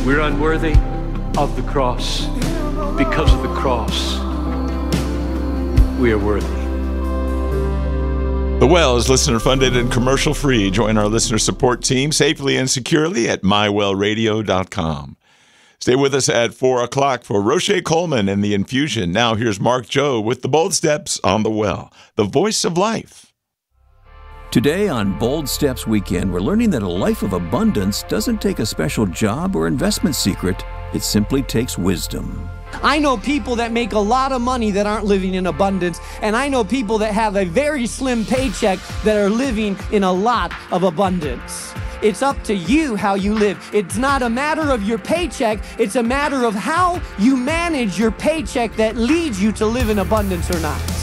We're unworthy of the cross. Because of the cross, we are worthy. The Well is listener-funded and commercial-free. Join our listener support team safely and securely at mywellradio.com. Stay with us at 4 o'clock for Roche Coleman and The Infusion. Now here's Mark Joe with the Bold Steps on the Well, the voice of life. Today on Bold Steps Weekend, we're learning that a life of abundance doesn't take a special job or investment secret. It simply takes wisdom. I know people that make a lot of money that aren't living in abundance, and I know people that have a very slim paycheck that are living in a lot of abundance. It's up to you how you live. It's not a matter of your paycheck. It's a matter of how you manage your paycheck that leads you to live in abundance or not.